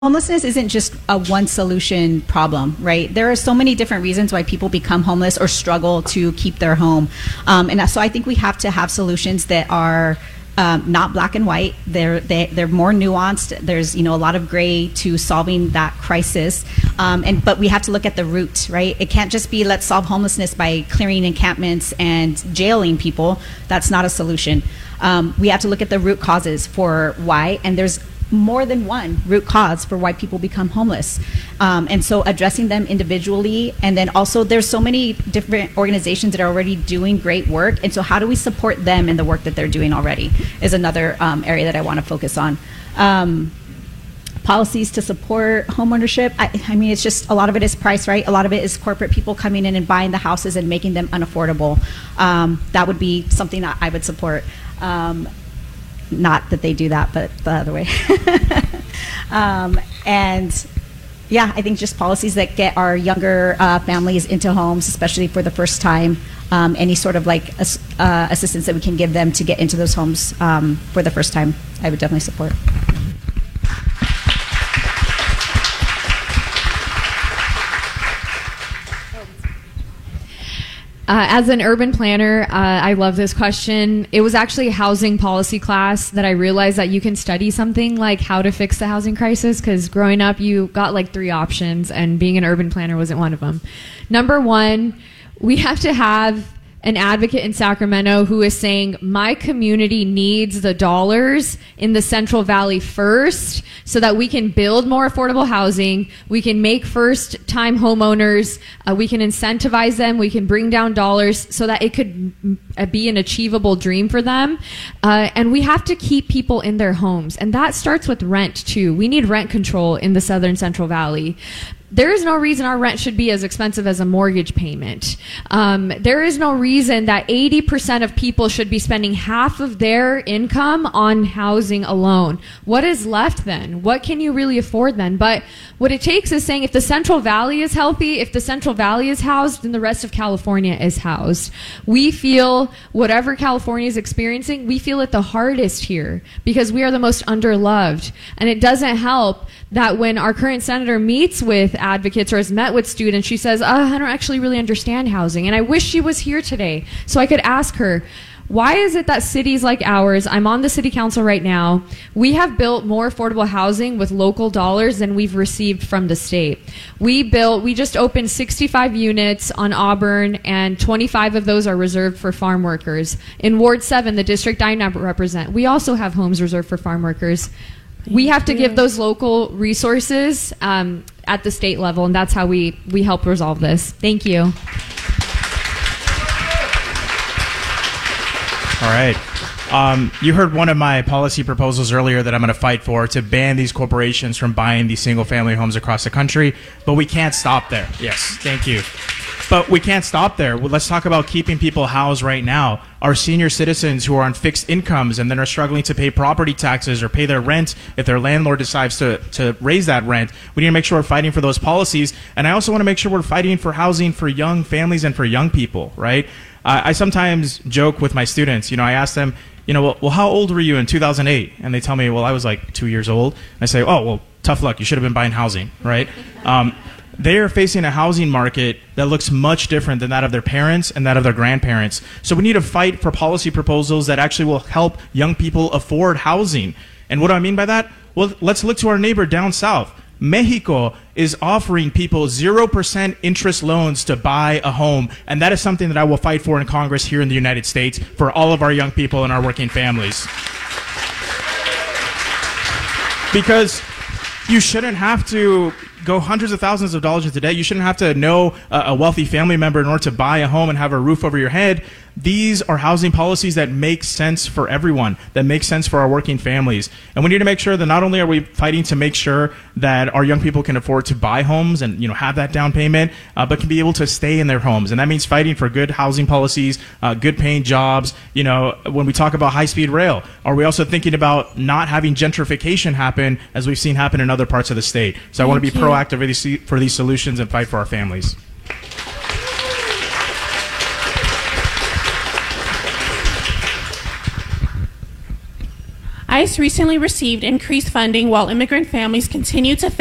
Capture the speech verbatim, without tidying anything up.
Homelessness isn't just a one solution problem, right? There are so many different reasons why people become homeless or struggle to keep their home. Um, and so I think we have to have solutions that are um, not black and white. They're, they, they're more nuanced. There's, you know, a lot of gray to solving that crisis. Um, and, but we have to look at the root, right? It can't just be let's solve homelessness by clearing encampments and jailing people. That's not a solution. Um, we have to look at the root causes for why, and there's more than one root cause for why people become homeless. Um, and so addressing them individually, and then also there's so many different organizations that are already doing great work, and so how do we support them in the work that they're doing already is another um, area that I want to focus on. Um, policies to support homeownership, I, I mean, it's just a lot of it is price, right? A lot of it is corporate people coming in and buying the houses and making them unaffordable. Um, that would be something that I would support. Um, Not that they do that, but the other way. um, and yeah, I think just policies that get our younger uh, families into homes, especially for the first time, um, any sort of like ass uh, assistance that we can give them to get into those homes um, for the first time, I would definitely support. Uh, as an urban planner, uh, I love this question. It was actually a housing policy class that I realized that you can study something like how to fix the housing crisis, because growing up you got like three options and being an urban planner wasn't one of them. Number one, we have to have an advocate in Sacramento who is saying my community needs the dollars in the Central Valley first so that we can build more affordable housing, we can make first time homeowners, uh, we can incentivize them, we can bring down dollars so that it could be an achievable dream for them. Uh, and we have to keep people in their homes, and that starts with rent too. We need rent control in the Southern Central Valley. There is no reason our rent should be as expensive as a mortgage payment. Um, there is no reason that eighty percent of people should be spending half of their income on housing alone. What is left then? What can you really afford then? But what it takes is saying if the Central Valley is healthy, if the Central Valley is housed, then the rest of California is housed. We feel whatever California is experiencing, we feel it the hardest here because we are the most underloved. And it doesn't help that when our current senator meets with advocates or has met with students, she says, oh, I don't actually really understand housing. And I wish she was here today so I could ask her, why is it that cities like ours, I'm on the city council right now, we have built more affordable housing with local dollars than we've received from the state. We built, we just opened sixty-five units on Auburn, and twenty-five of those are reserved for farm workers. In Ward seven, the district I now represent, we also have homes reserved for farm workers. We have to give those local resources um, at the state level, and that's how we, we help resolve this. Thank you. All right. Um, you heard one of my policy proposals earlier that I'm going to fight for, to ban these corporations from buying these single-family homes across the country, but we can't stop there. Yes, thank you. But we can't stop there. Well, let's talk about keeping people housed right now. Our senior citizens who are on fixed incomes and then are struggling to pay property taxes or pay their rent if their landlord decides to, to raise that rent. We need to make sure we're fighting for those policies. And I also want to make sure we're fighting for housing for young families and for young people, right? Uh, I sometimes joke with my students. You know, I ask them, you know, well, well, how old were you in two thousand eight? And they tell me, well, I was like two years old. And I say, oh, well, tough luck. You should have been buying housing, right? Um, They are facing a housing market that looks much different than that of their parents and that of their grandparents. So we need to fight for policy proposals that actually will help young people afford housing. And what do I mean by that? Well, let's look to our neighbor down south. Mexico is offering people zero percent interest loans to buy a home. And that is something that I will fight for in Congress here in the United States for all of our young people and our working families. Because you shouldn't have to go hundreds of thousands of dollars into debt. You shouldn't have to know a, a wealthy family member in order to buy a home and have a roof over your head. These are housing policies that make sense for everyone, that make sense for our working families. And we need to make sure that not only are we fighting to make sure that our young people can afford to buy homes and, you know, have that down payment, uh, but can be able to stay in their homes. And that means fighting for good housing policies, uh, good paying jobs. You know, when we talk about high-speed rail, are we also thinking about not having gentrification happen as we've seen happen in other parts of the state? So I want to be proactive for these, for these solutions and fight for our families. I ICE recently received increased funding while immigrant families continue to